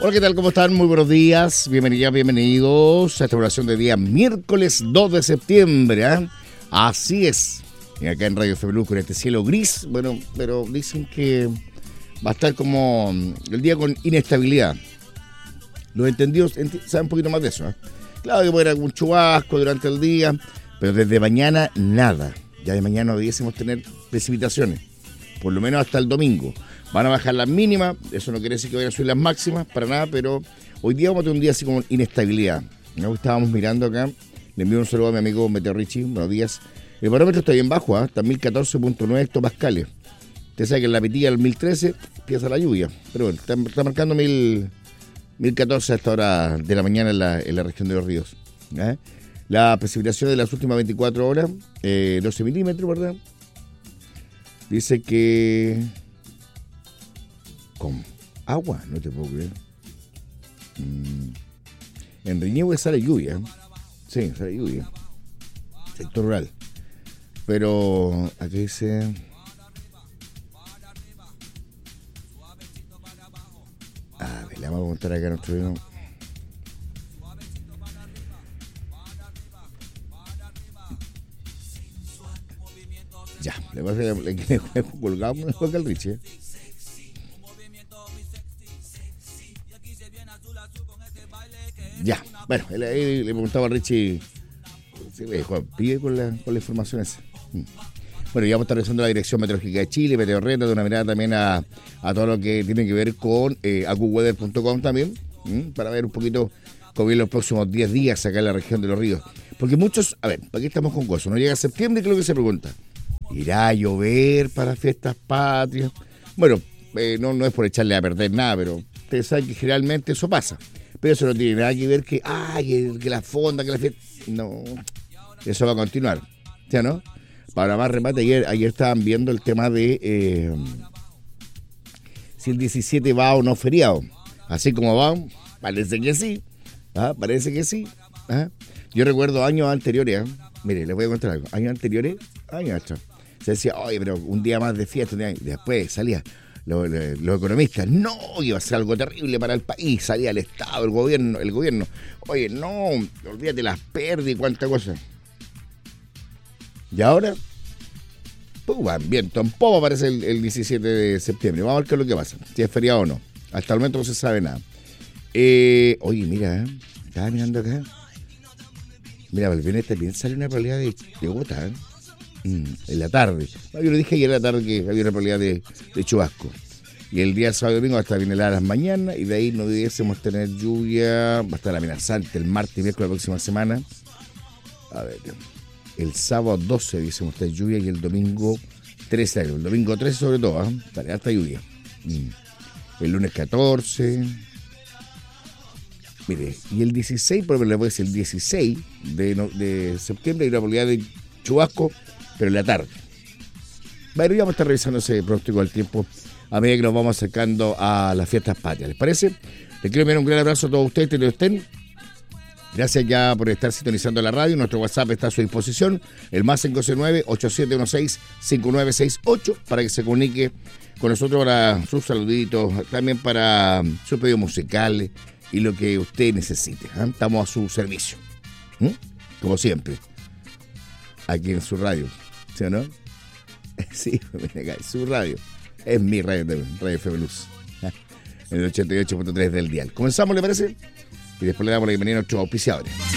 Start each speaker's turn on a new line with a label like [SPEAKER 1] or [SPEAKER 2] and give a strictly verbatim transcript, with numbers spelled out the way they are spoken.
[SPEAKER 1] Hola, ¿qué tal? ¿Cómo están? Muy buenos días. Bienvenidas, bienvenidos a esta oración de día miércoles dos de septiembre. ¿eh? Así es. Y acá en Radio Febeluz con este cielo gris. Bueno, pero dicen que va a estar como el día con inestabilidad. Los entendidos enti- saben un poquito más de eso. ¿eh? Claro que puede haber algún chubasco durante el día, pero desde mañana nada. Ya de mañana no debiésemos tener precipitaciones, por lo menos hasta el domingo. Van a bajar las mínimas, eso no quiere decir que vayan a subir las máximas, para nada, pero hoy día vamos a tener un día así como inestabilidad. ¿no? Estábamos mirando acá, le envío un saludo a mi amigo Meteo Richie, buenos días. El barómetro está bien bajo, ¿eh? está en mil catorce punto nueve hectopascales. Usted sabe que en la Pitilla del mil trece empieza la lluvia, pero bueno, está, está marcando mil catorce a esta hora de la mañana en la, en la región de los ríos. ¿eh? La precipitación de las últimas veinticuatro horas, eh, doce milímetros, ¿verdad? Dice que... con agua, no te puedo creer. Mm. En Reñehue sale lluvia. Sí, sale lluvia. Sector rural. Pero aquí dice... A ver, le vamos a contar acá a nuestro video. Ya, le voy a hacer le quedé colgado con el Juan Calriche. ¿eh? Ya, bueno, él, él, le preguntaba a Richie, sí, Juan, pide con la, con la información esa. Mm. Bueno, ya vamos a estar revisando la Dirección Meteorológica de Chile, Meteorreta, de una mirada también a, a todo lo que tiene que ver con eh, acuweather punto com también, ¿m? para ver un poquito cómo vienen los próximos diez días acá en la región de los ríos. Porque muchos, a ver, ¿para qué estamos con cosas? No llega septiembre, ¿qué es lo que se pregunta? ¿Irá a llover para fiestas patrias? Bueno, eh, no, no es por echarle a perder nada, pero ustedes saben que generalmente eso pasa. Pero eso no tiene nada que ver que, ay, que la fonda, que la fiesta... No, eso va a continuar, ¿ya no? Para más remate, ayer, ayer estaban viendo el tema de eh, si el diecisiete va o no feriado. Así como va, parece que sí, ¿ah? parece que sí. ¿ah? Yo recuerdo años anteriores, ¿eh? mire, les voy a contar algo, años anteriores, años atrás, se decía, oye, pero un día más de fiesta, un día... y después salía... Los, los, los economistas, no, iba a ser algo terrible para el país, salía el Estado, el gobierno, el gobierno, oye, no, olvídate las pérdidas y cuánta cosa. Y ahora, pues van bien, tampoco aparece el, el diecisiete de septiembre, vamos a ver qué es lo que pasa, si es feriado o no, hasta el momento no se sabe nada. Eh, oye, mira, ¿eh? estaba mirando acá, mira, el viernes también sale una probabilidad de, de gota, ¿eh? Mm, en la tarde. No, yo lo dije ayer en la tarde que había una probabilidad de, de chubasco. Y el día sábado y domingo va a estar bien helada las mañanas y de ahí no debiésemos tener lluvia. Va a estar amenazante el martes y miércoles de la próxima semana. A ver, el sábado doce debiésemos tener lluvia y el domingo trece. El domingo trece sobre todo, ¿eh? Estará alta lluvia. Mm. El lunes catorce. Mire, y el dieciséis, por ejemplo, le voy a decir el dieciséis de, no, de septiembre hay una probabilidad de chubasco, pero en la tarde. Bueno, ya vamos a estar revisando ese pronóstico del tiempo a medida que nos vamos acercando a las fiestas patrias. ¿Les parece? Les quiero enviar un gran abrazo a todos ustedes que estén. Gracias ya por estar sintonizando la radio. Nuestro WhatsApp está a su disposición. El más cinco cero nueve, ocho siete uno seis, cinco nueve seis ocho para que se comunique con nosotros para sus saluditos, también para sus pedidos musicales y lo que usted necesite. ¿eh? Estamos a su servicio. ¿Mm? Como siempre. Aquí en su radio, ¿sí o no? Sí, mira acá, su radio. Es mi radio también, Radio Febeluz. En el ochenta y ocho punto tres del dial. Comenzamos, ¿le parece? Y después le damos la bienvenida a nuestros auspiciadores.